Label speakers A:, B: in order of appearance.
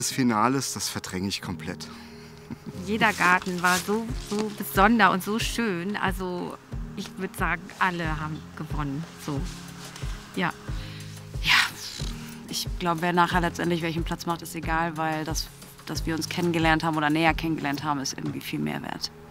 A: Das Finales, das verdränge ich komplett.
B: Jeder Garten war so besonders und so schön. Also ich würde sagen, alle haben gewonnen. So, ja.
C: Ja, ich glaube, wer nachher letztendlich welchen Platz macht, ist egal, weil das, dass wir uns kennengelernt haben oder näher kennengelernt haben, ist irgendwie viel mehr wert.